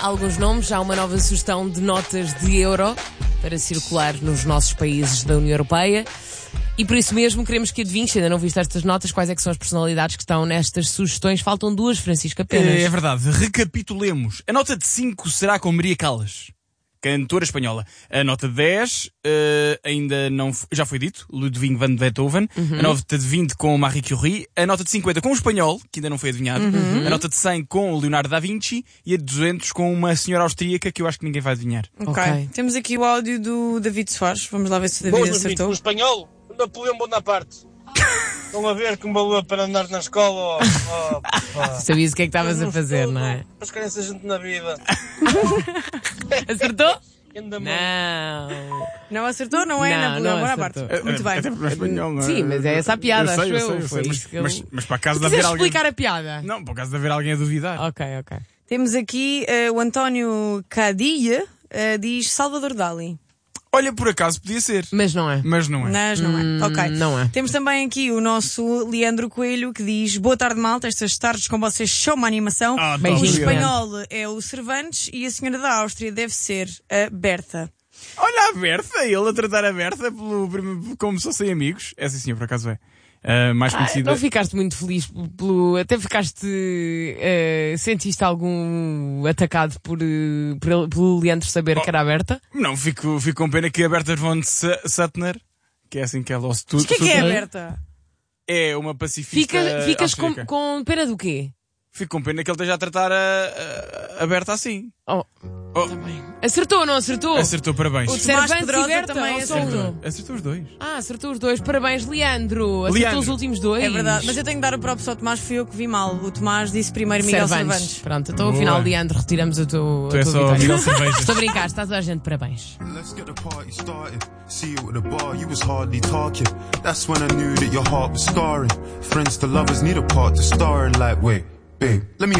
alguns nomes. Há uma nova sugestão de notas de euro para circular nos nossos países da União Europeia. E por isso mesmo queremos que adivinhes, se ainda não viste estas notas, quais é que são as personalidades que estão nestas sugestões. Faltam duas, Francisco, apenas. É verdade. Recapitulemos. A nota de 5 será com Maria Callas, cantora espanhola. A nota de 10 ainda não... Já foi dito, Ludwig van Beethoven. A nota de 20 com Marie Curie. A nota de 50 com o espanhol, que ainda não foi adivinhado. A nota de 100 com o Leonardo da Vinci. E a de 200 com uma senhora austríaca que eu acho que ninguém vai adivinhar. Ok. Temos aqui o áudio do David Soares. Vamos lá ver se o David acertou. O espanhol, Napoleão Bonaparte. Estão a ver que valor para andar na escola. Sabias o que é que estavas a fazer, não é? Para as crianças junto na vida. Acertou? Não. Não acertou, não é? Napoleão Bonaparte. Muito bem. Até porque não é espanhol, não é? Sim, mas é essa a piada, acho eu. Sei, mas para acaso de Quiseres haver alguém... explicar a piada? Não, por acaso de haver alguém a duvidar. Ok. Temos aqui o António Cadilha, diz Salvador Dali. Olha, por acaso podia ser. Mas não é. Mas não é. Ok. Não é. Temos também aqui o nosso Leandro Coelho, que diz: boa tarde, malta, estas tardes com vocês são uma animação. O beijinho, espanhol é o Cervantes e a senhora da Áustria deve ser a Berta. Olha a Berta, ele a tratar a Berta como se fossem amigos. Essa sim, por acaso é. Mais conhecida. Não ficaste muito feliz até ficaste sentiste algum atacado pelo Leandro saber que era a Berta? Não, fico com pena que a Berta von Suttner, que é assim que ela se tudo. Mas o que é a Berta? É uma pacifista. Ficas com pena do quê? Fico com pena que ele esteja a tratar a Berta assim. Acertou ou não acertou? Acertou, parabéns. O Tomás Cervantes Pedrosa e Berta, também ou só acertou. Acertou os dois. Acertou os dois. Parabéns, Leandro. Acertou os últimos dois. É verdade, mas eu tenho que dar o próprio ao Tomás, fui eu que vi mal. O Tomás disse primeiro Miguel Cervantes. Pronto, então afinal, Leandro, retiramos a tua Tu é só vitória. Miguel Cervantes. Estou a brincar, está toda a gente, parabéns. Let's get the party started. See you at the bar, you was hardly talking. That's when I knew that your heart was scarring. Friends to lovers need a part to star in, like, wait, babe, let me